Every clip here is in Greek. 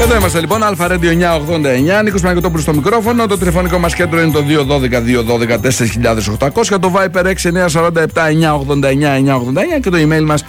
Εδώ είμαστε λοιπόν, Αλφα Radio 989, Νίκος Παναγιωτόπουλος στο μικρόφωνο. Το τηλεφωνικό μας κέντρο είναι το 212-212-4800, το Viper 6947-989-989 και το email μας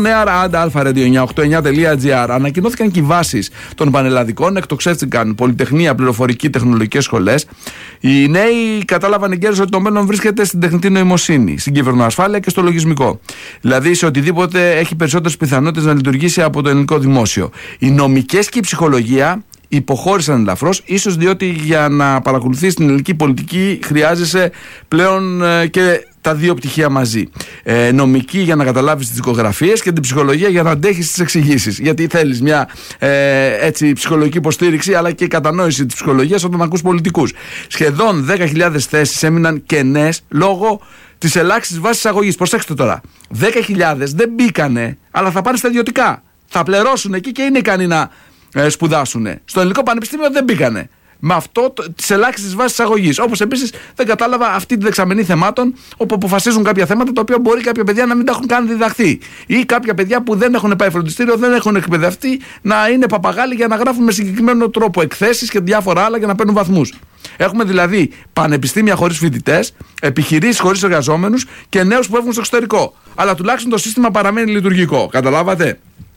onear@alfaradio989.gr. Ανακοινώθηκαν και οι βάσεις των πανελλαδικών, εκτοξεύτηκαν Πολυτεχνία, Πληροφορική, Τεχνολογικές σχολές. Οι νέοι κατάλαβαν εγκαίρως ότι το μέλλον βρίσκεται στην τεχνητή νοημοσύνη, στην κυβερνοασφάλεια και στο λογισμικό. Δηλαδή σε οτιδήποτε έχει περισσότερες πιθανότητες να λειτουργήσει από το ελληνικό δημόσιο. Οι νομικές και η ψυχολογία υποχώρησαν ελαφρώς, ίσως διότι για να παρακολουθείς την ελληνική πολιτική χρειάζεσαι πλέον και τα δύο πτυχία μαζί. Νομική για να καταλάβεις τις δικογραφίες και την ψυχολογία για να αντέχεις τις εξηγήσεις. Γιατί θέλεις μια έτσι ψυχολογική υποστήριξη αλλά και κατανόηση της ψυχολογίας όταν ακούς πολιτικούς. Σχεδόν 10.000 θέσεις έμειναν κενές λόγω της ελάχιστης βάσης αγωγής. Προσέξτε τώρα. 10.000 δεν μπήκανε, αλλά θα πάνε στα ιδιωτικά. Θα πληρώσουν εκεί και είναι ικανοί να σπουδάσουν. Στο ελληνικό πανεπιστήμιο δεν μπήκανε. Με αυτό τις ελάχιστες βάσεις αγωγής. Όπως επίσης δεν κατάλαβα αυτή τη δεξαμενή θεμάτων, όπου αποφασίζουν κάποια θέματα τα οποία μπορεί κάποια παιδιά να μην τα έχουν καν διδαχθεί. Ή κάποια παιδιά που δεν έχουν πάει φροντιστήριο, δεν έχουν εκπαιδευτεί να είναι παπαγάλοι για να γράφουν με συγκεκριμένο τρόπο εκθέσεις και διάφορα άλλα για να παίρνουν βαθμούς. Έχουμε δηλαδή πανεπιστήμια χωρίς φοιτητές, επιχειρήσεις χωρίς εργαζόμενους και νέους που φεύγουν στο εξωτερικό. Αλλά τουλάχιστον το σύστημα παραμένει λειτουργικό. Καταλάβατε.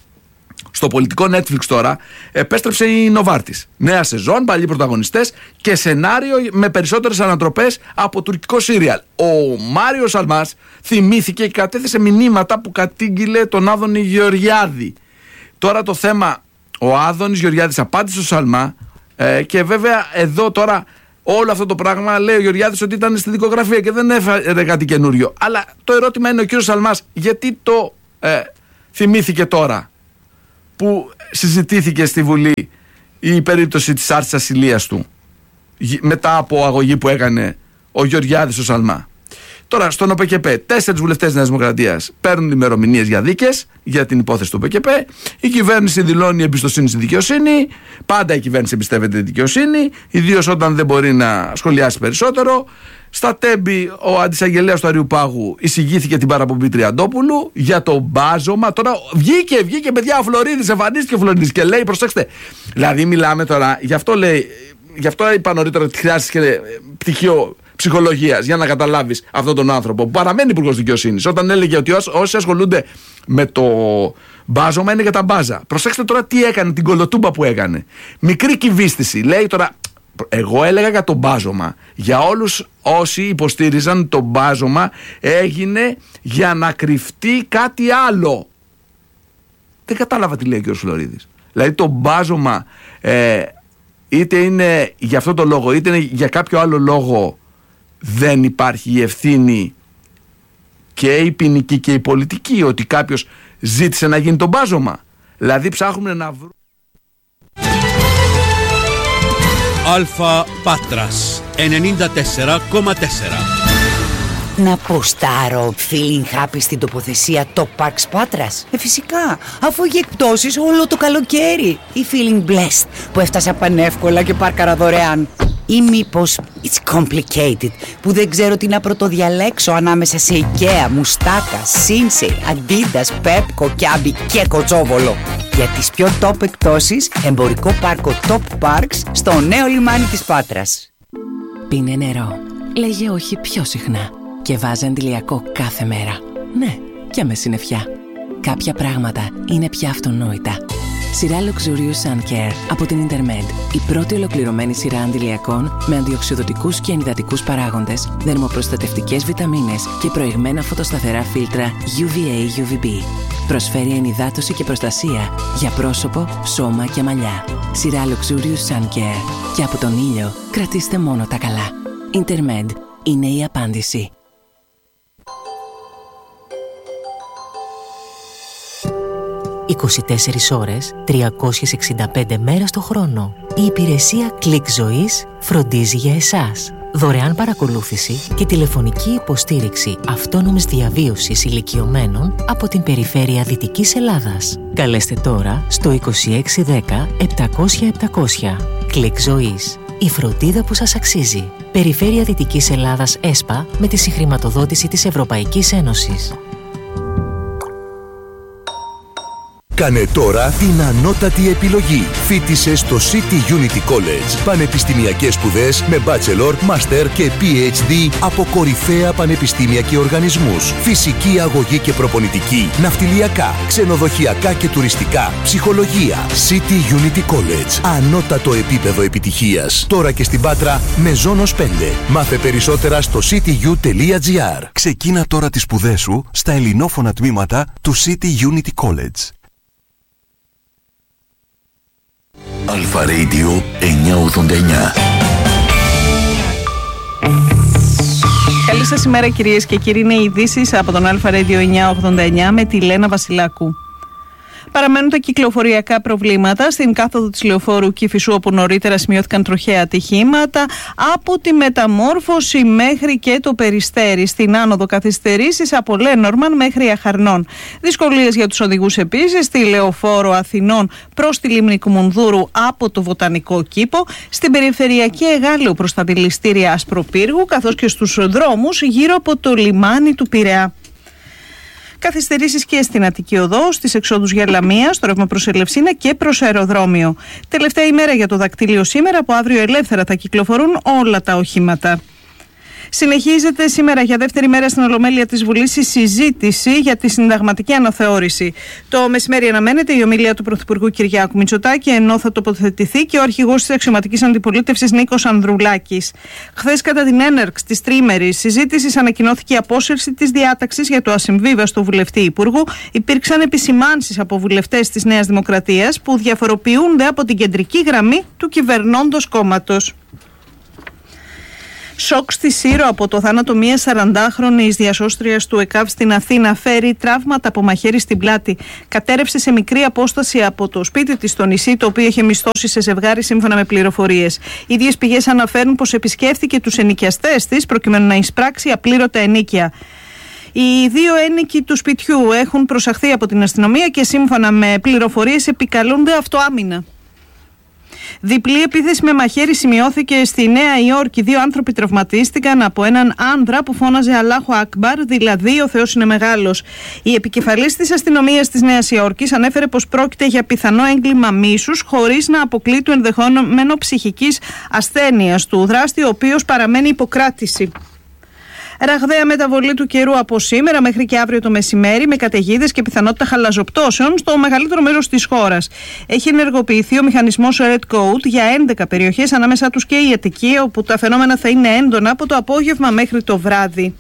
Στο πολιτικό Netflix τώρα επέστρεψε η Νοβάρτης. Νέα σεζόν, παλιοί πρωταγωνιστές και σενάριο με περισσότερες ανατροπές από τουρκικό σύριαλ. Ο Μάριος Σαλμάς θυμήθηκε και κατέθεσε μηνύματα που κατήγγειλε τον Άδωνη Γεωργιάδη. Τώρα το θέμα, ο Άδωνης Γεωργιάδης απάντησε στο Σαλμά και βέβαια εδώ τώρα όλο αυτό το πράγμα λέει ο Γεωργιάδης ότι ήταν στη δικογραφία και δεν έφερε κάτι καινούριο. Αλλά το ερώτημα είναι ο κύριος Σαλμάς γιατί το θυμήθηκε τώρα που συζητήθηκε στη Βουλή η περίπτωση της άρσης ασυλίας του μετά από αγωγή που έκανε ο Γεωργιάδης στο Σαλμά. Τώρα στον ΟΠΚΠ 4 βουλευτές Νέας Δημοκρατίας παίρνουν ημερομηνίες για δίκες για την υπόθεση του ΟΠΚΠ. Η κυβέρνηση δηλώνει εμπιστοσύνη στη δικαιοσύνη. Πάντα η κυβέρνηση εμπιστεύεται τη δικαιοσύνη, ιδίως όταν δεν μπορεί να σχολιάσει περισσότερο. Στα Τέμπη ο αντισαγγελέας του Αριουπάγου εισηγήθηκε την παραπομπή Τριαντόπουλου για το μπάζωμα. Τώρα βγήκε παιδιά ο Φλωρίδης, εμφανίστηκε ο Φλωρίδης και λέει, προσέξτε, δηλαδή μιλάμε τώρα, γι' αυτό είπα νωρίτερα ότι χρειάζεται και πτυχίο ψυχολογίας για να καταλάβεις αυτόν τον άνθρωπο που παραμένει υπουργός δικαιοσύνης, όταν έλεγε ότι όσοι ασχολούνται με το μπάζωμα είναι για τα μπάζα. Προσέξτε τώρα τι έκανε, την κολοτούμπα που έκανε. Μικρή κυβίστηση. Λέει τώρα, εγώ έλεγα για το μπάζωμα. Για όλους όσοι υποστήριζαν το μπάζωμα έγινε για να κρυφτεί κάτι άλλο. Δεν κατάλαβα τι λέει ο κ. Φλωρίδης. Δηλαδή το μπάζωμα είτε είναι για αυτό το λόγο είτε είναι για κάποιο άλλο λόγο, δεν υπάρχει η ευθύνη και η ποινική και η πολιτική ότι κάποιος ζήτησε να γίνει το μπάζωμα. Δηλαδή ψάχνουμε να βρούμε. Αλφα Πάτρας 94,4. Να ποστάρω feeling happy στην τοποθεσία Top Parks Πάτρας. Φυσικά, αφού έχει εκπτώσεις όλο το καλοκαίρι. Ή feeling blessed που έφτασα πανεύκολα και πάρκαρα δωρεάν. Ή μήπως it's complicated που δεν ξέρω τι να πρωτοδιαλέξω ανάμεσα σε IKEA, Μουστάκα, Sinsei, Adidas, Pepco, Kiabi και Κοτσόβολο. Για τις πιο top εκπτώσεις, εμπορικό πάρκο Top Parks στο νέο λιμάνι της Πάτρας. Πίνε νερό. Λέγε όχι πιο συχνά. Και βάζε αντιλιακό κάθε μέρα. Ναι, και με συννεφιά. Κάποια πράγματα είναι πια αυτονόητα. Σειρά Luxurious Sun Care από την Intermed. Η πρώτη ολοκληρωμένη σειρά αντιλιακών με αντιοξυδοτικούς και ενυδατικούς παράγοντες, δερμοπροστατευτικές βιταμίνες και προηγμένα φωτοσταθερά φίλτρα UVA-UVB. Προσφέρει ενυδάτωση και προστασία για πρόσωπο, σώμα και μαλλιά. Σειρά Luxurious Sun Care. Και από τον ήλιο κρατήστε μόνο τα καλά. Intermed είναι η απάντηση. 24 ώρες, 365 μέρες το χρόνο. Η υπηρεσία Click Ζωής φροντίζει για εσάς. Δωρεάν παρακολούθηση και τηλεφωνική υποστήριξη αυτόνομης διαβίωσης ηλικιωμένων από την περιφέρεια Δυτικής Ελλάδας. Καλέστε τώρα στο 2610 700 700. Click Ζωής. Η φροντίδα που σας αξίζει. Περιφέρεια Δυτικής Ελλάδας ΕΣΠΑ με τη συγχρηματοδότηση της Ευρωπαϊκής Ένωσης. Κάνε τώρα την ανώτατη επιλογή. Φοίτησε στο City Unity College. Πανεπιστημιακές σπουδές με bachelor, master και PhD από κορυφαία πανεπιστήμια και οργανισμούς. Φυσική αγωγή και προπονητική, ναυτιλιακά, ξενοδοχειακά και τουριστικά, ψυχολογία. City Unity College. Ανώτατο επίπεδο επιτυχίας. Τώρα και στην Πάτρα με Ζώνος 5. Μάθε περισσότερα στο cityu.gr. Ξεκίνα τώρα τις σπουδές σου στα ελληνόφωνα τμήματα του City Unity College. Αλφα Radio 989. Καλή σας ημέρα κυρίες και κύριοι, είναι οι ειδήσεις από τον Αλφα Radio 989 με τη Λένα Βασιλάκου. Παραμένουν τα κυκλοφοριακά προβλήματα στην κάθοδο της λεωφόρου Κηφισού, όπου νωρίτερα σημειώθηκαν τροχαία ατυχήματα, από τη Μεταμόρφωση μέχρι και το Περιστέρι. Στην άνοδο καθυστερήσεις από Λένορμαν μέχρι Αχαρνών. Δυσκολίες για τους οδηγούς επίσης στη λεωφόρο Αθηνών προς τη λίμνη Κουμουνδούρου από το Βοτανικό Κήπο, στην περιφερειακή Εγάλεου προς τα δηληστήρια Ασπροπύργου, καθώς και στους δρόμους γύρω από το λιμάνι του Πειραιά. Καθυστερήσεις και στην Αττική Οδό, στις εξόδους για Λαμία, στο ρεύμα προς Ελευσίνα και προς αεροδρόμιο. Τελευταία ημέρα για το δακτύλιο σήμερα, από αύριο ελεύθερα θα κυκλοφορούν όλα τα οχήματα. Συνεχίζεται σήμερα για δεύτερη μέρα στην Ολομέλεια της Βουλής η συζήτηση για τη συνταγματική αναθεώρηση. Το μεσημέρι αναμένεται η ομιλία του Πρωθυπουργού Κυριάκου Μητσοτάκη, ενώ θα τοποθετηθεί και ο αρχηγός της αξιωματικής αντιπολίτευσης Νίκος Ανδρουλάκης. Χθες, κατά την έναρξη της τριήμερης συζήτησης, ανακοινώθηκε η απόσυρση της διάταξης για το ασυμβίβαστο βουλευτή υπουργού. Υπήρξαν επισημάνσεις από βουλευτές της Νέας Δημοκρατίας που διαφοροποιούνται από την κεντρική γραμμή του κυβερνώντος κόμματος. Σοκ στη Σύρο από το θάνατο μιας 40χρονης διασώστριας του ΕΚΑΒ στην Αθήνα. Φέρει τραύματα από μαχαίρι στην πλάτη. Κατέρευσε σε μικρή απόσταση από το σπίτι της στο νησί, το οποίο είχε μισθώσει σε ζευγάρι, σύμφωνα με πληροφορίες. Οι ίδιες πηγές αναφέρουν πως επισκέφθηκε τους ενοικιαστές της προκειμένου να εισπράξει απλήρωτα ενίκια. Οι δύο ένοικοι του σπιτιού έχουν προσαχθεί από την αστυνομία και σύμφωνα με πληροφορίες επικαλούνται αυτοάμυνα. Διπλή επίθεση με μαχαίρι σημειώθηκε στη Νέα Υόρκη. Δύο άνθρωποι τραυματίστηκαν από έναν άνδρα που φώναζε Αλάχου Ακμπάρ, δηλαδή ο Θεός είναι μεγάλος. Η επικεφαλής της αστυνομίας της Νέας Υόρκης ανέφερε πως πρόκειται για πιθανό έγκλημα μίσους, χωρίς να αποκλεί το ενδεχόμενο ψυχικής ασθένειας του δράστη, ο οποίος παραμένει υποκράτηση. Ραγδαία μεταβολή του καιρού από σήμερα μέχρι και αύριο το μεσημέρι, με καταιγίδες και πιθανότητα χαλαζοπτώσεων στο μεγαλύτερο μέρος της χώρας. Έχει ενεργοποιηθεί ο μηχανισμός Red Coat για 11 περιοχές, ανάμεσά τους και η Αττική, όπου τα φαινόμενα θα είναι έντονα από το απόγευμα μέχρι το βράδυ.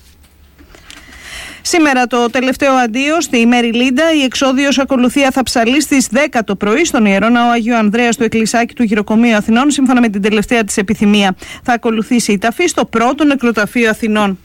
Σήμερα το τελευταίο αντίο στη Μεριλίντα. Η εξόδιος ακολουθία θα ψαλεί στις 10 το πρωί στον Ιερό Ναό Αγίου Ανδρέας του Εκκλησάκι του Γυροκομείου Αθηνών, σύμφωνα με την τελευταία της επιθυμία. Θα ακολουθήσει η ταφή στο πρώτο νεκροταφείο Αθηνών.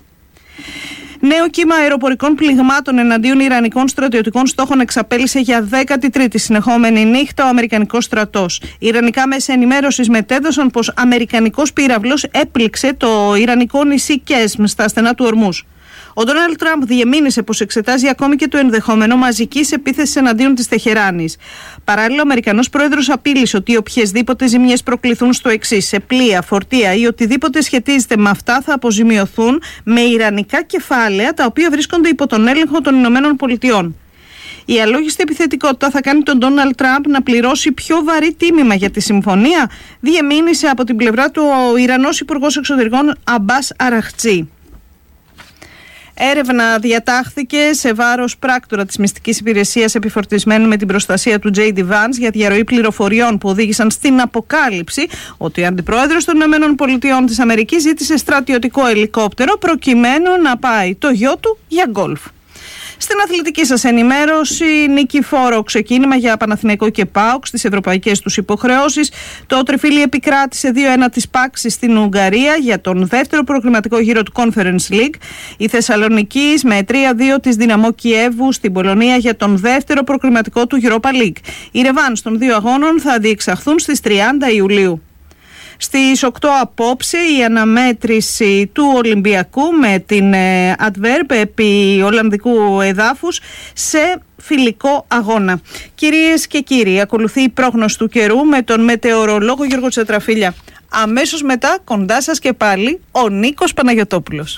Νέο κύμα αεροπορικών πληγμάτων εναντίον ιρανικών στρατιωτικών στόχων εξαπέλυσε για 13η συνεχόμενη νύχτα ο Αμερικανικός στρατός. Ιρανικά μέσα ενημέρωσης μετέδωσαν πως αμερικανικός πύραυλος έπληξε το ιρανικό νησί Κέσμ στα στενά του Ορμούς. Ο Ντόναλντ Τραμπ διεμήνυσε πως εξετάζει ακόμη και το ενδεχόμενο μαζικής επίθεσης εναντίον της Τεχεράνης. Παράλληλα, ο Αμερικανός πρόεδρος απείλησε ότι οποιασδήποτε ζημιές προκληθούν στο εξής, σε πλοία, φορτία ή οτιδήποτε σχετίζεται με αυτά, θα αποζημιωθούν με ιρανικά κεφάλαια, τα οποία βρίσκονται υπό τον έλεγχο των Ηνωμένων Πολιτειών. Η αλόγιστη επιθετικότητα θα κάνει τον Ντόναλντ Τραμπ να πληρώσει πιο βαρύ τίμημα για τη συμφωνία, διεμήνυσε από την πλευρά του ο Ιρανός Υπουργός Εξωτερικών Αμπάς Αραχτζή. Έρευνα διατάχθηκε σε βάρος πράκτορα της μυστικής υπηρεσίας επιφορτισμένου με την προστασία του J.D. Vance για διαρροή πληροφοριών που οδήγησαν στην αποκάλυψη ότι ο αντιπρόεδρος των ΗΠΑ της Αμερικής ζήτησε στρατιωτικό ελικόπτερο προκειμένου να πάει το γιο του για γκολφ. Στην αθλητική σας ενημέρωση, νικηφόρο ξεκίνημα για Παναθηναϊκό και ΠΑΟΚ στις ευρωπαϊκές τους υποχρεώσεις. Το Τριφύλι επικράτησε 2-1 της Πάξη στην Ουγγαρία για τον δεύτερο προκριματικό γύρο του Conference League. Η Θεσσαλονίκη με 3-2 της Δυναμό Κιέβου στην Πολωνία για τον δεύτερο προκριματικό του Europa League. Οι ρεβάνς των δύο αγώνων θα διεξαχθούν στις 30 Ιουλίου. Στις 8 απόψε η αναμέτρηση του Ολυμπιακού με την Adverb επί Ολλανδικού εδάφους σε φιλικό αγώνα. Κυρίες και κύριοι, ακολουθεί η πρόγνωση του καιρού με τον μετεωρολόγο Γιώργο Τσετραφίλια. Αμέσως μετά, κοντά σας και πάλι, ο Νίκος Παναγιωτόπουλος.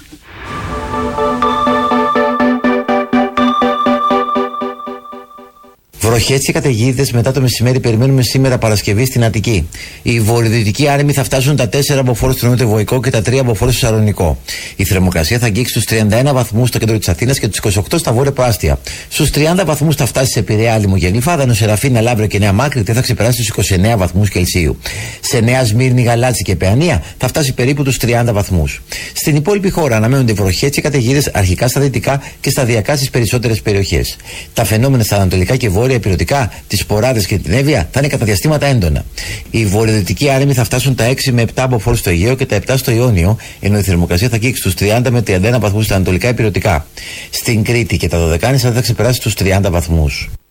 Βροχές και καταιγίδες μετά το μεσημέρι περιμένουμε σήμερα Παρασκευή στην Αττική. Οι βορειοδυτικοί άρεμοι θα φτάσουν τα 4 αποφόρους στο νοτιοβοϊκό και τα 3 αποφόρους στο Σαλονικό. Η θερμοκρασία θα αγγίξει τους 31 βαθμούς στο κέντρο της Αθήνας και τους 28 στα βόρεια προάστια. Στους 30 βαθμούς θα φτάσει σε Πειραιά, Άλυμο και Νύφα, Δανο Σεραφείνα, Λαύριο και Νέα Μάκρη θα ξεπεράσει τους 29 βαθμούς Κελσίου. Σε Νέα Σμύρνη, Γαλάτσι και Παιανία θα φτάσει περίπου τους 30 βαθμούς. Στην υπόλοιπη χώρα αναμένονται βροχές και καταιγίδες αρχικά στα δυτικά και σταδιακά στις περισσότερες περιοχές. Τα φαινόμενα στα ανατολικά και βόρεια ηπειρωτικά, τις Ποράδες και την Εύβοια θα είναι κατά διαστήματα έντονα. Οι βορειοδυτικοί άρεμοι θα φτάσουν τα 6 με 7 αποφόρους στο Αιγαίο και τα 7 στο Ιόνιο, ενώ η θερμοκρασία θα αγγίξει τους 30 με 31 βαθμούς στα ανατολικά ηπειρωτικά. Στην Κρήτη και τα Δωδεκάνησα θα ξεπεράσει τους 30 βαθμούς.